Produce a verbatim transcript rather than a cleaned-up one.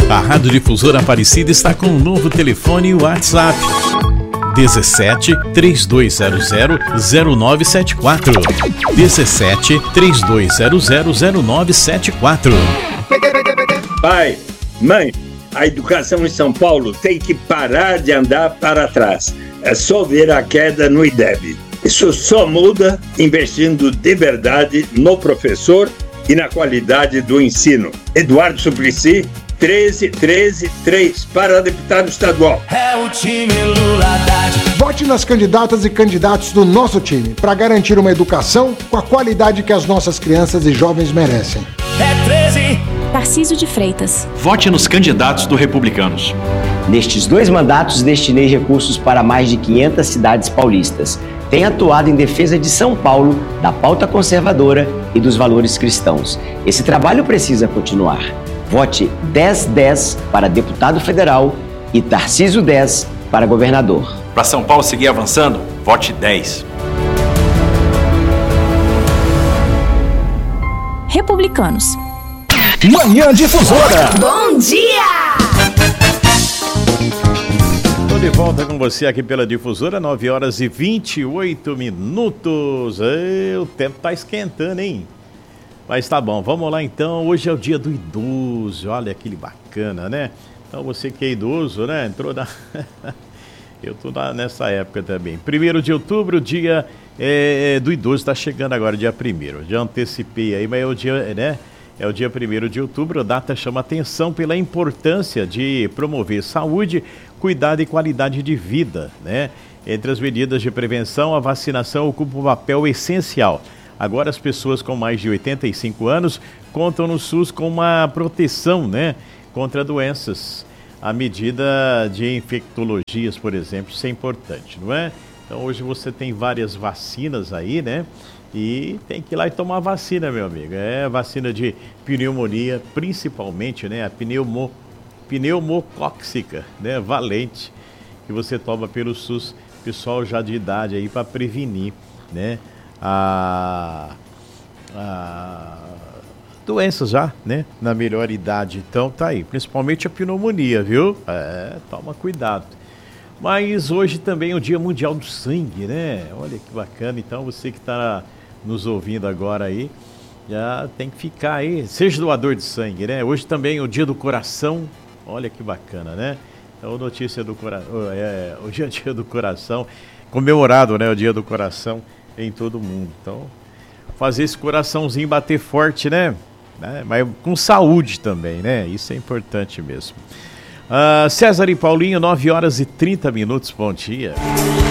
A Rádio Difusora Aparecida está com um novo telefone e WhatsApp. dezessete, três dois zero zero, zero nove sete quatro. dezessete, três dois zero zero, zero nove sete quatro. Pai, mãe, a educação em São Paulo tem que parar de andar para trás. É só ver a queda no I D E B. Isso só muda investindo de verdade no professor e na qualidade do ensino. Eduardo Suplicy, treze, treze, três para deputado estadual. É o time Lula Haddad. Vote nas candidatas e candidatos do nosso time para garantir uma educação com a qualidade que as nossas crianças e jovens merecem. É treze. Tarcísio de Freitas. Vote nos candidatos do Republicanos. Nestes dois mandatos, destinei recursos para mais de quinhentas cidades paulistas. Tenho atuado em defesa de São Paulo, da pauta conservadora e dos valores cristãos. Esse trabalho precisa continuar. Vote dez dez para deputado federal e Tarcísio dez para governador. Para São Paulo seguir avançando, vote dez. Republicanos. Manhã Difusora. Bom dia! Estou de volta com você aqui pela Difusora, nove horas e vinte e oito minutos. Ei, o tempo tá esquentando, hein? Mas tá bom, vamos lá então. Hoje é o dia do idoso, olha que bacana, né? Então você que é idoso, né? Entrou na... Eu tô na, nessa época também. Primeiro de outubro, dia é, do idoso, tá chegando agora, dia primeiro. Já antecipei aí, mas é o dia, né? É o dia primeiro de outubro, a data chama atenção pela importância de promover saúde, cuidado e qualidade de vida, né? Entre as medidas de prevenção, a vacinação ocupa um papel essencial. Agora as pessoas com mais de oitenta e cinco anos contam no SUS com uma proteção, né, contra doenças. A medida de infectologias, por exemplo, isso é importante, não é? Então hoje você tem várias vacinas aí, né? E tem que ir lá e tomar vacina, meu amigo. É vacina de pneumonia, principalmente, né? A pneumo, pneumocóxica, né? Valente, que você toma pelo SUS, pessoal já de idade aí, para prevenir, né? A, a doenças já, né? Na melhor idade. Então tá aí, principalmente a pneumonia, viu? É, toma cuidado. Mas hoje também é o Dia Mundial do Sangue, né? Olha que bacana. Então você que está nos ouvindo agora aí, já tem que ficar aí, seja doador de sangue, né? Hoje também é o Dia do Coração. Olha que bacana, né? Então, notícia do coração, é, hoje é o Dia do Coração, comemorado, né? O Dia do Coração em todo mundo. Então, fazer esse coraçãozinho bater forte, né? né? Mas com saúde também, né? Isso é importante mesmo. Uh, César e Paulinho, nove horas e trinta minutos, bom dia.